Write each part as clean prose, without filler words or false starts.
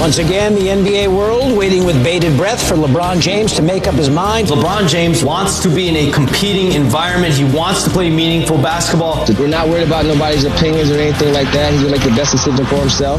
Once again, the NBA world waiting with bated breath for LeBron James to make up his mind. LeBron James wants to be in a competing environment. He wants to play meaningful basketball. We're not worried about nobody's opinions or anything like that. He's going to make the best decision for himself.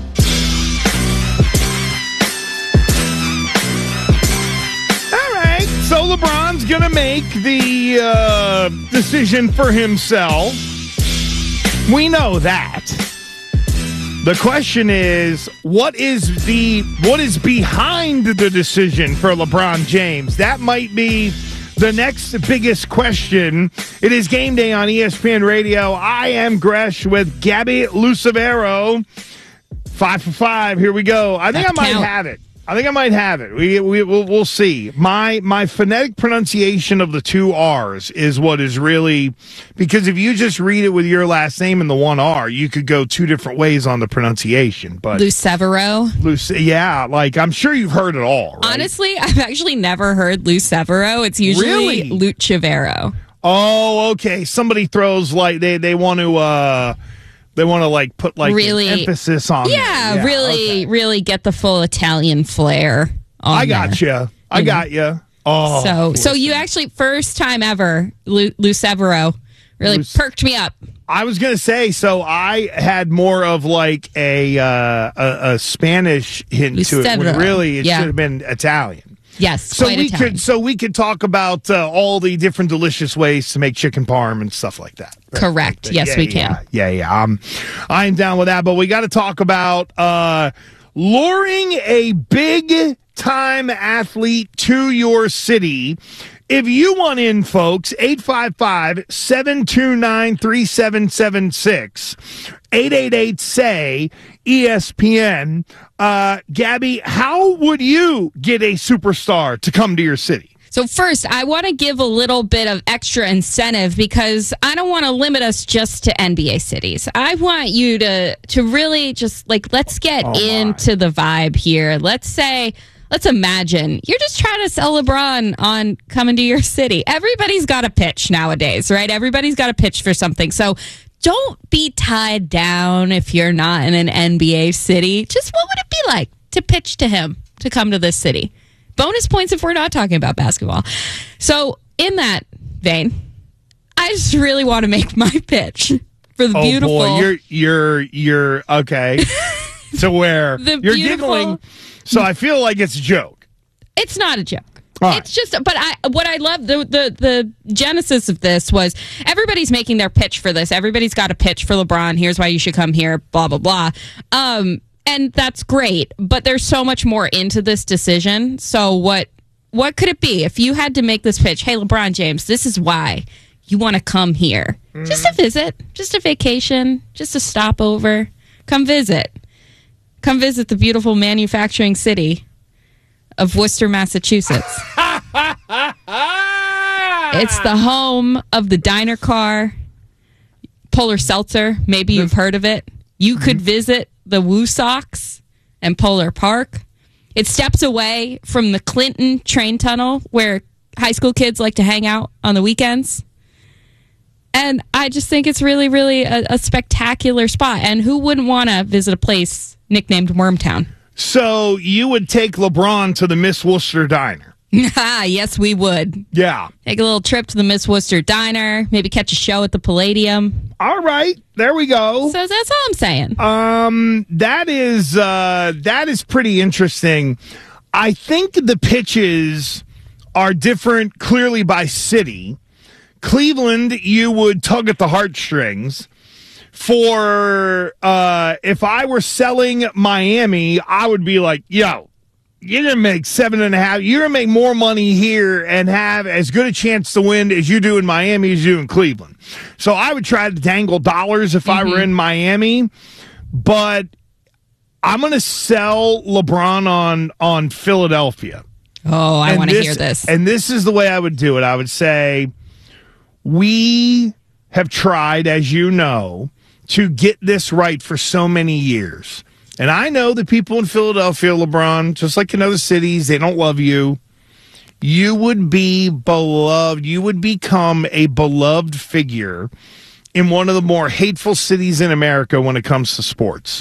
All right, so LeBron's going to make the decision for himself. We know that. The question is, what is behind the decision for LeBron James? That might be the next biggest question. It is game day on ESPN Radio. I am Gresh with Gabby Lucevero. 5 for 5. Here we go. I think I might have it. We'll see. My phonetic pronunciation of the two R's is what is really, because if you just read it with your last name and the one R, you could go two different ways on the pronunciation. But Lucevero? Yeah, like I'm sure you've heard it all, right? Honestly, I've actually never heard Lucevero. It's usually Lucevero. Oh, okay. Somebody throws like they want to like put like really emphasis on really get the full Italian flair on I got you. I got you. Oh, so you actually first time ever Lucevero really perked me up. I was gonna say, so I had more of like a Spanish hint to it when really it should have been Italian. Yes, so we could talk about all the different delicious ways to make chicken parm and stuff like that. Right? Correct. Yes, we can. Yeah. I'm down with that, but we got to talk about luring a big time athlete to your city. If you want in, folks, 855-729-3776, 888-SAY-ESPN. Gabby, how would you get a superstar to come to your city? So first, I want to give a little bit of extra incentive because I don't want to limit us just to NBA cities. I want you to really just like, let's get into the vibe here. Let's imagine you're just trying to sell LeBron on coming to your city. Everybody's got a pitch nowadays, right? Everybody's got a pitch for something. So don't be tied down if you're not in an NBA city. Just what would it be like to pitch to him to come to this city? Bonus points if we're not talking about basketball. So in that vein, I just really want to make my pitch for the beautiful. Oh boy, you're okay. To where you're giggling. So I feel like it's a joke. It's not a joke. Right. It's just, but what I love, the genesis of this was everybody's making their pitch for this. Everybody's got a pitch for LeBron. Here's why you should come here, blah, blah, blah. And that's great, but there's so much more into this decision. So what could it be if you had to make this pitch? Hey, LeBron James, this is why you want to come here. Just a visit, just a vacation, just a stopover. Come visit. Come visit the beautiful manufacturing city of Worcester, Massachusetts. It's the home of the diner car, Polar Seltzer. Maybe you've heard of it. You could visit the Woo Sox and Polar Park. It's steps away from the Clinton train tunnel where high school kids like to hang out on the weekends. And I just think it's really, really a spectacular spot. And who wouldn't want to visit a place nicknamed Wormtown? So you would take LeBron to the Miss Worcester Diner? Yes, we would. Yeah. Take a little trip to the Miss Worcester Diner, maybe catch a show at the Palladium. All right, there we go. So that's all I'm saying. That is pretty interesting. I think the pitches are different clearly by city. Cleveland, you would tug at the heartstrings. For if I were selling Miami, I would be like, yo, you're going to make 7.5. You're going to make more money here and have as good a chance to win as you do in Miami as you do in Cleveland. So I would try to dangle dollars if I were in Miami, but I'm going to sell LeBron on Philadelphia. Oh, I want to hear this. And this is the way I would do it. I would say, we have tried, as you know, to get this right for so many years. And I know that people in Philadelphia, LeBron, just like in other cities, they don't love you. You would be beloved. You would become a beloved figure in one of the more hateful cities in America when it comes to sports.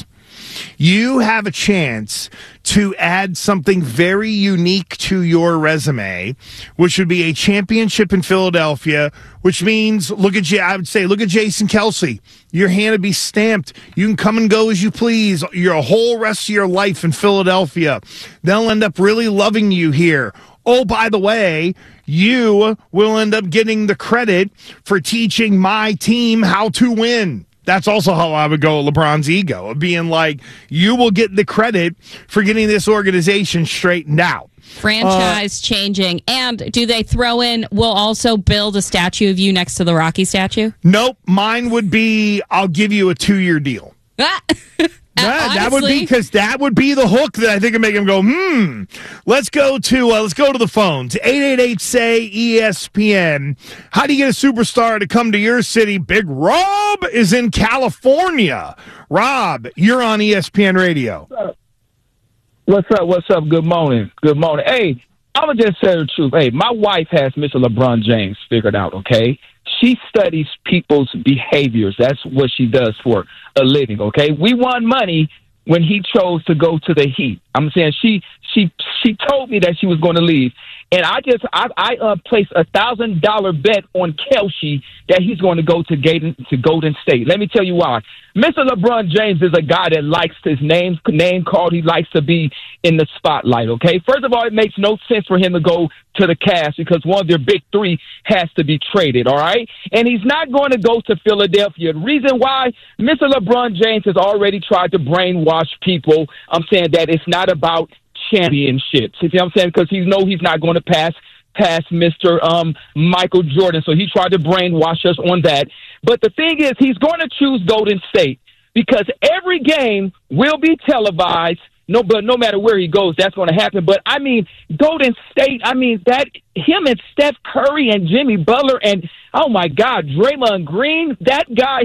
you have a chance to add something very unique to your resume, which would be a championship in Philadelphia, which means, look at Jason Kelce. Your hand would be stamped. You can come and go as you please your whole rest of your life in Philadelphia. They'll end up really loving you here. Oh, by the way, you will end up getting the credit for teaching my team how to win. That's also how I would go with LeBron's ego, of being like, you will get the credit for getting this organization straightened out. Franchise changing. And do they throw in, we'll also build a statue of you next to the Rocky statue? Nope. Mine would be, I'll give you a 2-year deal. That would be, because that would be the hook that I think would make him go, Let's go to the phones. 888-SAY-ESPN. How do you get a superstar to come to your city? Big Rob is in California. Rob, you're on ESPN Radio. What's up? Good morning. Hey, I'm going to just say the truth. Hey, my wife has Mr. LeBron James figured out, okay? She studies people's behaviors. That's what she does for a living, okay? We won money when he chose to go to the Heat. I'm saying she told me that she was going to leave. And I placed $1,000 bet on Kelce that he's going to go to Golden State. Let me tell you why. Mr. LeBron James is a guy that likes his name called. He likes to be in the spotlight, okay? First of all, it makes no sense for him to go to the Cavs because one of their big three has to be traded, all right? And he's not going to go to Philadelphia. The reason why, Mr. LeBron James has already tried to brainwash people. I'm saying that it's not about championships. You know what I'm saying? Because he's not going to pass Mr. Michael Jordan. So he tried to brainwash us on that. But the thing is, he's going to choose Golden State because every game will be televised. No matter where he goes, that's going to happen. But I mean, Golden State. I mean that him and Steph Curry and Jimmy Butler and oh my God, Draymond Green. That guy.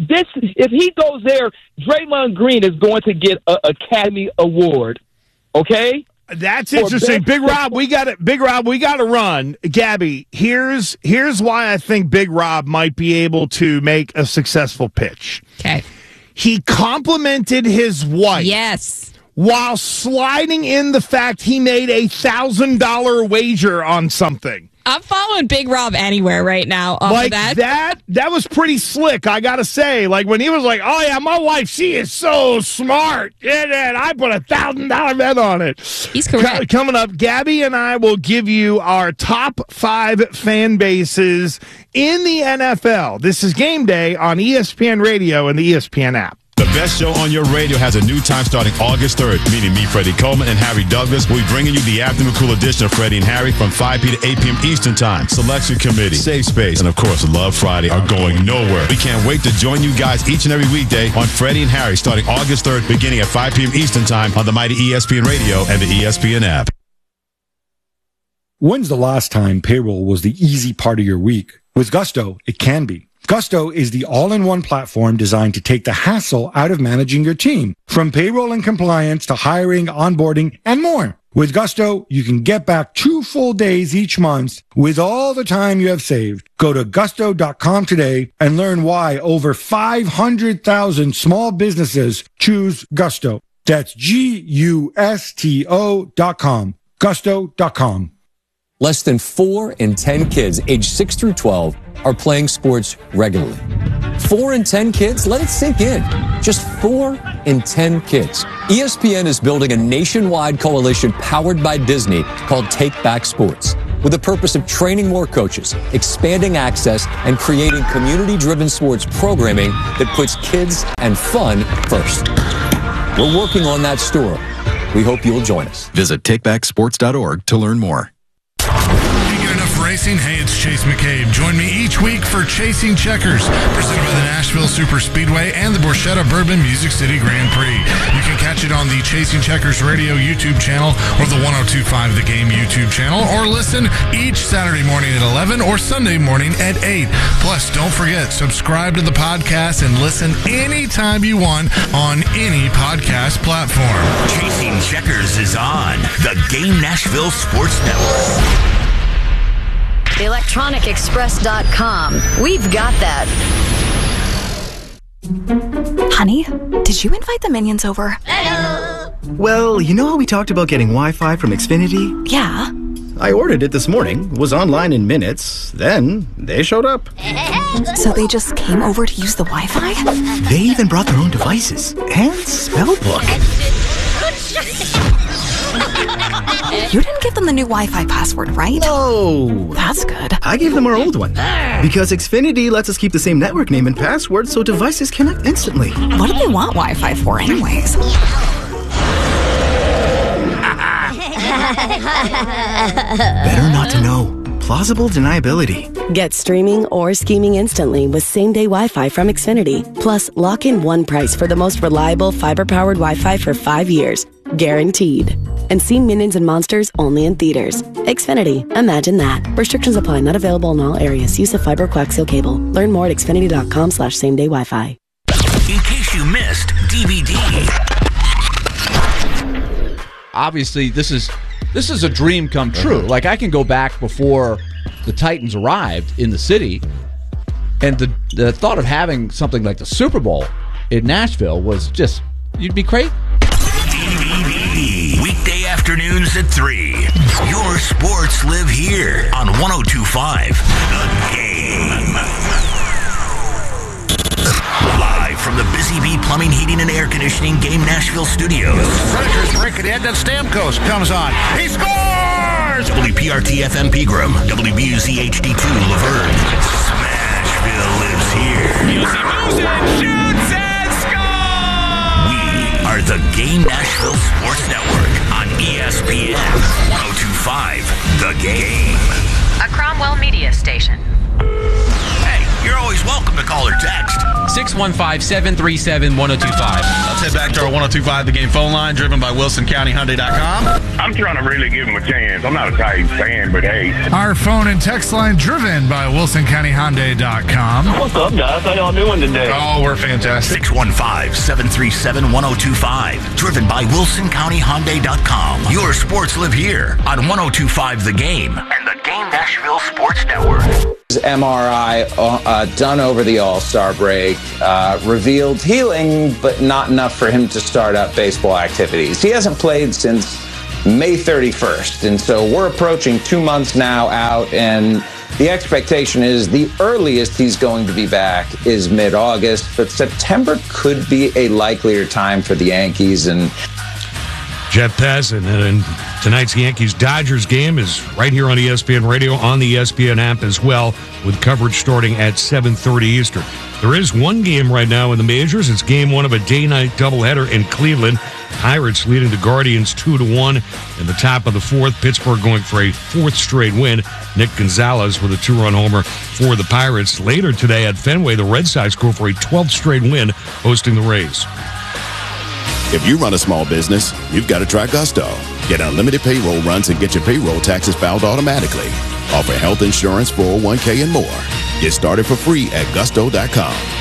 If he goes there, Draymond Green is going to get an Academy Award. Okay, that's interesting. Big Rob, we got to run. Gabby, here's why I think Big Rob might be able to make a successful pitch. Okay, he complimented his wife. Yes. While sliding in the fact he made $1,000 wager on something. I'm following Big Rob anywhere right now. Like that was pretty slick, I gotta say. Like when he was like, "Oh yeah, my wife, she is so smart," and I put $1,000 bet on it. He's correct. Coming up, Gabby and I will give you our top 5 fan bases in the NFL. This is Game Day on ESPN Radio and the ESPN app. The best show on your radio has a new time starting August 3rd, meaning me, Freddie Coleman, and Harry Douglas will be bringing you the afternoon cool edition of Freddie and Harry from 5 p. to 8 p.m. Eastern Time. Selection Committee, Safe Space, and of course, Love Friday are going nowhere. We can't wait to join you guys each and every weekday on Freddie and Harry starting August 3rd, beginning at 5 p.m. Eastern Time on the mighty ESPN Radio and the ESPN app. When's the last time payroll was the easy part of your week? With Gusto, it can be. Gusto is the all-in-one platform designed to take the hassle out of managing your team, from payroll and compliance to hiring, onboarding, and more. With Gusto, you can get back 2 full days each month with all the time you have saved. Go to gusto.com today and learn why over 500,000 small businesses choose Gusto. That's GUSTO.com. Gusto.com. Less than 4 in 10 kids aged 6 through 12 are playing sports regularly. 4 in 10 kids? Let it sink in. Just 4 in 10 kids. ESPN is building a nationwide coalition powered by Disney called Take Back Sports, with the purpose of training more coaches, expanding access, and creating community-driven sports programming that puts kids and fun first. We're working on that story. We hope you'll join us. Visit takebacksports.org to learn more. Racing. Hey, it's Chase McCabe. Join me each week for Chasing Checkers, presented by the Nashville Super Speedway and the Borchetta Bourbon Music City Grand Prix. You can catch it on the Chasing Checkers Radio YouTube channel or the 102.5 The Game YouTube channel, or listen each Saturday morning at 11 or Sunday morning at 8. Plus, don't forget, subscribe to the podcast and listen anytime you want on any podcast platform. Chasing Checkers is on the Game Nashville Sports Network. ElectronicExpress.com. We've got that. Honey, did you invite the minions over? Well, you know how we talked about getting Wi-Fi from Xfinity? Yeah. I ordered it this morning, was online in minutes, then they showed up. So they just came over to use the Wi-Fi? They even brought their own devices and spellbook. You didn't give them the new Wi-Fi password, right? No. That's good. I gave them our old one. Because Xfinity lets us keep the same network name and password so devices connect instantly. What do they want Wi-Fi for anyways? Better not to know. Plausible deniability. Get streaming or scheming instantly with same-day Wi-Fi from Xfinity. Plus, lock in one price for the most reliable fiber-powered Wi-Fi for 5 years. Guaranteed. And see Minions and Monsters only in theaters. Xfinity. Imagine that. Restrictions apply. Not available in all areas. Use of fiber coaxial cable. Learn more at xfinity.com/same-day Wi-Fi. In case you missed DVD. Obviously, this is a dream come true. Like, I can go back before the Titans arrived in the city, and the thought of having something like the Super Bowl in Nashville was just, you'd be crazy. DVD. Weekday afternoons at 3. Your sports live here on 102.5 The Game. Live from the Busy Bee Plumbing, Heating, and Air Conditioning Game Nashville Studios. Predators break it in, then Stamkos comes on. He scores! WPRT FM Pegram, WBUZ HD2 Laverne. Smashville lives here. Shoots and scores! We are the Game Nashville Sports Network on ESPN 102.5 The Game. A Cromwell media station. Hey, you're always welcome to call or text. 615-737-1025. Let's head back to our 102.5 The Game phone line, driven by WilsonCountyHyundai.com. I'm trying to really give him a chance. I'm not a Titans fan, but hey. Our phone and text line driven by WilsonCountyHyundai.com. What's up, guys? How y'all doing today? Oh, we're fantastic. 615-737-1025. Driven by WilsonCountyHyundai.com. Your sports live here on 102.5 The Game and the Game Nashville Sports Network. MRI done over the All-Star break revealed healing, but not enough for him to start up baseball activities. He hasn't played since May 31st, and so we're approaching 2 months now out, and the expectation is the earliest he's going to be back is mid-August, but September could be a likelier time for the Yankees. And Jeff Passan, and tonight's Yankees-Dodgers game is right here on ESPN Radio, on the ESPN app as well, with coverage starting at 7:30 Eastern. There is one game right now in the majors. It's game one of a day-night doubleheader in Cleveland. Pirates leading the Guardians 2-1 in the top of the fourth. Pittsburgh going for a fourth straight win. Nick Gonzalez with a 2-run homer for the Pirates. Later today at Fenway, the Red Sox go for a 12th straight win hosting the Rays. If you run a small business, you've got to try Gusto. Get unlimited payroll runs and get your payroll taxes filed automatically. Offer health insurance, 401k, and more. Get started for free at gusto.com.